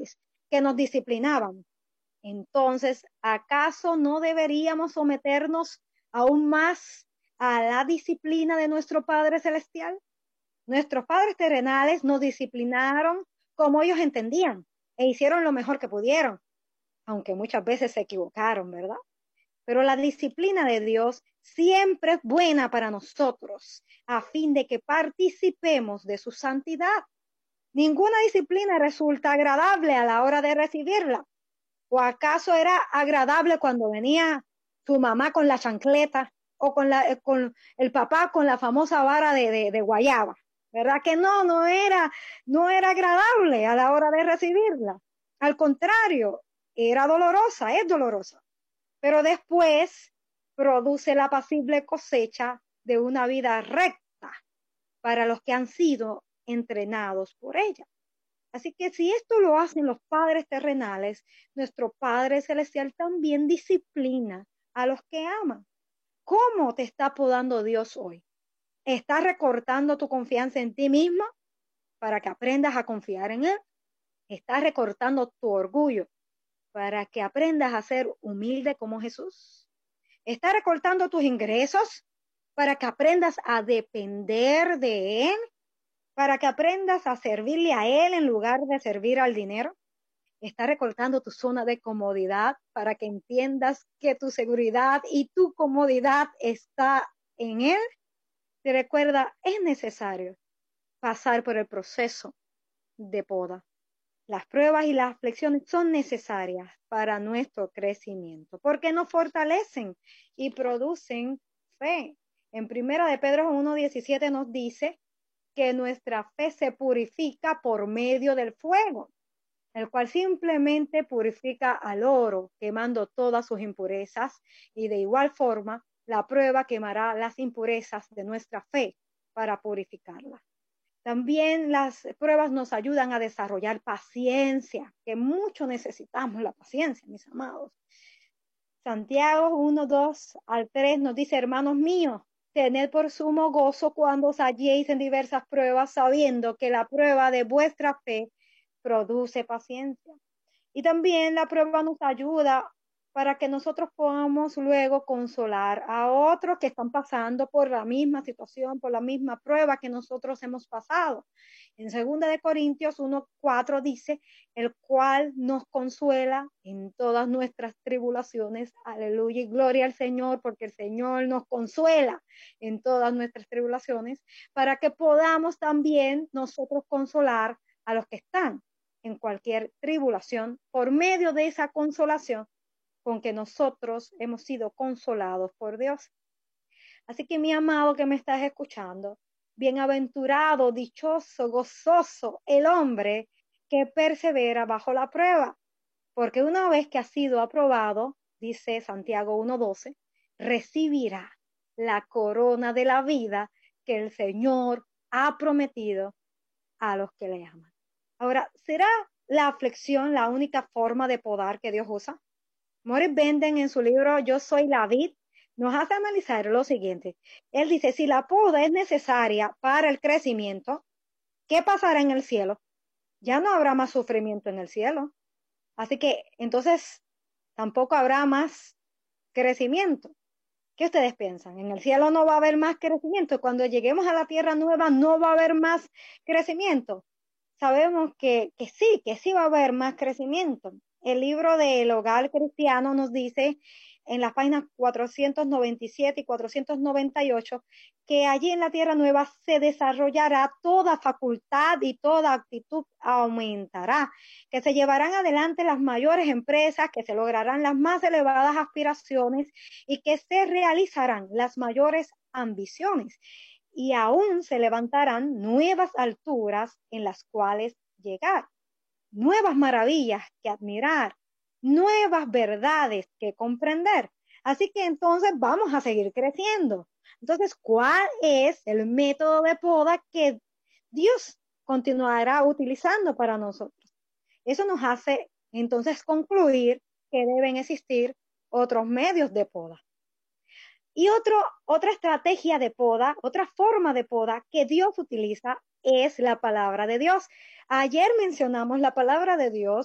padres que nos disciplinaban. Entonces, ¿acaso no deberíamos someternos aún más a la disciplina de nuestro Padre Celestial? Nuestros padres terrenales nos disciplinaron como ellos entendían e hicieron lo mejor que pudieron, aunque muchas veces se equivocaron, ¿verdad? Pero la disciplina de Dios siempre es buena para nosotros, a fin de que participemos de su santidad. Ninguna disciplina resulta agradable a la hora de recibirla. ¿O acaso era agradable cuando venía su mamá con la chancleta o con el papá con la famosa vara de guayaba? ¿Verdad que no era agradable a la hora de recibirla? Al contrario, era dolorosa, es dolorosa. Pero después produce la apacible cosecha de una vida recta para los que han sido entrenados por ella. Así que si esto lo hacen los padres terrenales, nuestro Padre Celestial también disciplina a los que aman. ¿Cómo te está podando Dios hoy? ¿Estás recortando tu confianza en ti misma para que aprendas a confiar en Él? ¿Estás recortando tu orgullo para que aprendas a ser humilde como Jesús? ¿Estás recortando tus ingresos para que aprendas a depender de Él? ¿Para que aprendas a servirle a Él en lugar de servir al dinero? ¿Estás recortando tu zona de comodidad para que entiendas que tu seguridad y tu comodidad está en Él? Te recuerda, es necesario pasar por el proceso de poda. Las pruebas y las aflicciones son necesarias para nuestro crecimiento porque nos fortalecen y producen fe. En 1 de Pedro 1:17 nos dice que nuestra fe se purifica por medio del fuego, el cual simplemente purifica al oro, quemando todas sus impurezas, y de igual forma la prueba quemará las impurezas de nuestra fe para purificarla. También las pruebas nos ayudan a desarrollar paciencia, que mucho necesitamos la paciencia, mis amados. Santiago 1:2-3 nos dice: hermanos míos, tened por sumo gozo cuando os halléis en diversas pruebas, sabiendo que la prueba de vuestra fe produce paciencia. Y también la prueba nos ayuda para que nosotros podamos luego consolar a otros que están pasando por la misma situación, por la misma prueba que nosotros hemos pasado. En 2 Corintios 1:4 dice: el cual nos consuela en todas nuestras tribulaciones. Aleluya y gloria al Señor, porque el Señor nos consuela en todas nuestras tribulaciones, para que podamos también nosotros consolar a los que están en cualquier tribulación por medio de esa consolación con que nosotros hemos sido consolados por Dios. Así que, mi amado que me estás escuchando, bienaventurado, dichoso, gozoso el hombre que persevera bajo la prueba, porque una vez que ha sido aprobado, dice Santiago 1:12, recibirá la corona de la vida que el Señor ha prometido a los que le aman. Ahora, ¿será la aflicción la única forma de podar que Dios usa? Morris Benden, en su libro Yo soy la vid, nos hace analizar lo siguiente. Él dice: si la poda es necesaria para el crecimiento, ¿qué pasará en el cielo? Ya no habrá más sufrimiento en el cielo. Así que entonces tampoco habrá más crecimiento. ¿Qué ustedes piensan? ¿En el cielo no va a haber más crecimiento? Cuando lleguemos a la tierra nueva, ¿no va a haber más crecimiento? Sabemos que sí va a haber más crecimiento. El libro del Hogar Cristiano nos dice en las páginas 497 y 498 que allí en la tierra nueva se desarrollará toda facultad y toda actitud aumentará, que se llevarán adelante las mayores empresas, que se lograrán las más elevadas aspiraciones y que se realizarán las mayores ambiciones. Y aún se levantarán nuevas alturas en las cuales llegar, nuevas maravillas que admirar, nuevas verdades que comprender. Así que entonces vamos a seguir creciendo. Entonces, ¿cuál es el método de poda que Dios continuará utilizando para nosotros? Eso nos hace entonces concluir que deben existir otros medios de poda. Y otra estrategia de poda, otra forma de poda que Dios utiliza es la palabra de Dios. Ayer mencionamos la palabra de Dios